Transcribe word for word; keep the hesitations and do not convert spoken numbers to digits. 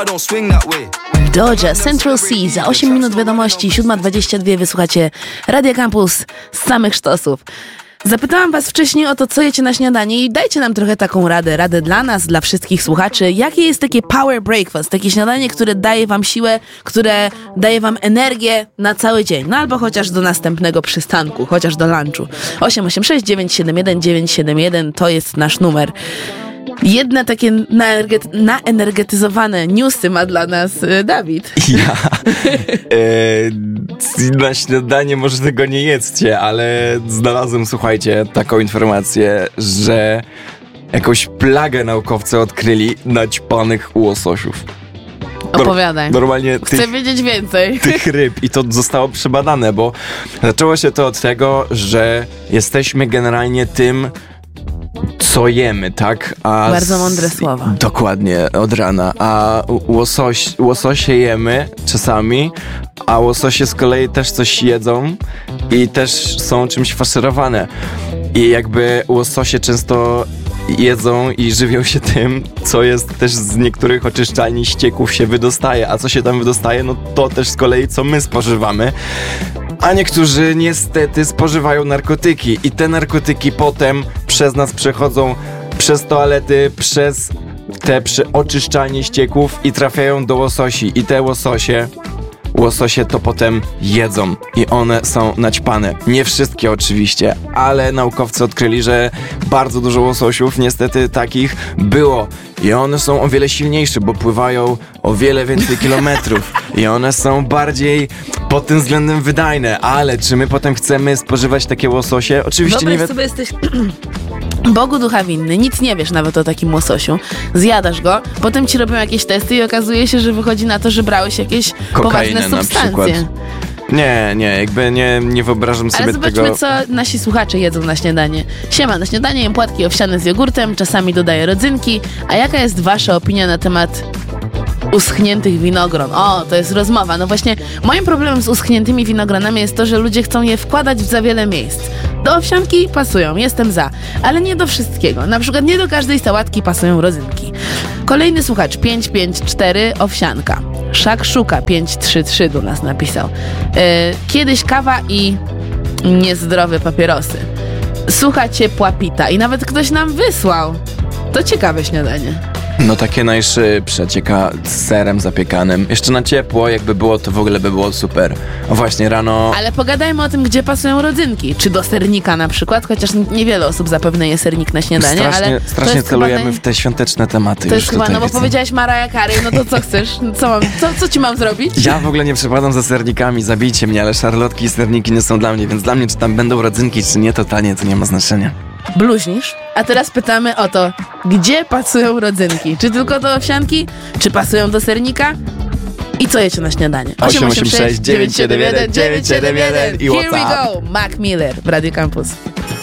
Doja, Central C, za osiem minut wiadomości, siódma dwadzieścia dwa, wysłuchacie Radio Campus z samych sztosów. Zapytałam was wcześniej o to, co jecie na śniadanie i dajcie nam trochę taką radę, radę dla nas, dla wszystkich słuchaczy. Jakie jest takie power breakfast, takie śniadanie, które daje wam siłę, które daje wam energię na cały dzień, no albo chociaż do następnego przystanku, chociaż do lunchu. osiem osiem sześć dziewięć siedem jeden dziewięć siedem jeden to jest nasz numer. Jedne takie naenergety- naenergetyzowane newsy ma dla nas y, Dawid. Ja. E, na śniadanie może tego nie jedzcie, ale znalazłem, słuchajcie, taką informację, że jakąś plagę naukowcy odkryli naćpanych łososiów. Opowiadaj. Normalnie Chcę tych, wiedzieć więcej. tych ryb i to zostało przebadane, bo zaczęło się to od tego, że jesteśmy generalnie tym, co jemy, tak? A Bardzo mądre słowa. Dokładnie, od rana. A łosoś, łososie jemy czasami, a łososie z kolei też coś jedzą i też są czymś faszerowane. I jakby łososie często jedzą i żywią się tym, co jest też z niektórych oczyszczalni ścieków się wydostaje. A co się tam wydostaje, no to też z kolei co my spożywamy. A niektórzy niestety spożywają narkotyki i te narkotyki potem przez nas przechodzą przez toalety, przez te przy oczyszczalnie ścieków i trafiają do łososi. I te łososie, łososie to potem jedzą i one są naćpane. Nie wszystkie oczywiście, ale naukowcy odkryli, że bardzo dużo łososiów niestety takich było. I one są o wiele silniejsze, bo pływają o wiele więcej kilometrów. I one są bardziej pod tym względem wydajne. Ale czy my potem chcemy spożywać takie łososie? Oczywiście Wyobraź nie... sobie, jesteś Bogu ducha winny, nic nie wiesz nawet o takim łososiu. Zjadasz go, potem ci robią jakieś testy i okazuje się, że wychodzi na to, że brałeś jakieś Kokainę poważne na substancje. przykład. Nie, nie, jakby nie, nie wyobrażam sobie Ale zobaczmy, tego... co nasi słuchacze jedzą na śniadanie. Siema, na śniadanie jem płatki owsiane z jogurtem, czasami dodaję rodzynki. A jaka jest wasza opinia na temat uschniętych winogron? O, to jest rozmowa. No właśnie, moim problemem z uschniętymi winogronami jest to, że ludzie chcą je wkładać w za wiele miejsc. Do owsianki pasują, jestem za, ale nie do wszystkiego. Na przykład nie do każdej sałatki pasują rodzynki. Kolejny słuchacz, pięć pięć cztery, owsianka. Szakszuka pięć trzy trzy do nas napisał. Yy, kiedyś kawa i niezdrowe papierosy. Sucha ciepła pita i nawet ktoś nam wysłał. To ciekawe śniadanie. No takie najszybsze, cieka z serem zapiekanym. Jeszcze na ciepło, jakby było, to w ogóle by było super. O właśnie, rano... Ale pogadajmy o tym, gdzie pasują rodzynki. Czy do sernika na przykład, chociaż niewiele osób zapewne je sernik na śniadanie, strasznie, ale strasznie celujemy naj... w te świąteczne tematy. To już jest chyba, tutaj no bo widzę. powiedziałaś Mariah Carey, no to co chcesz? Co, mam, co, co ci mam zrobić? Ja w ogóle nie przepadam za sernikami, zabijcie mnie, ale szarlotki i serniki nie są dla mnie, więc dla mnie czy tam będą rodzynki, czy nie, totalnie to nie ma znaczenia. Bluźnisz? A teraz pytamy o to, gdzie pasują rodzynki? Czy tylko do owsianki? Czy pasują do sernika? I co jecie na śniadanie? osiem osiem sześć dziewięć siedem jeden dziewięć siedem jeden i Here we WhatsApp. go! Mac Miller w Radio Campus.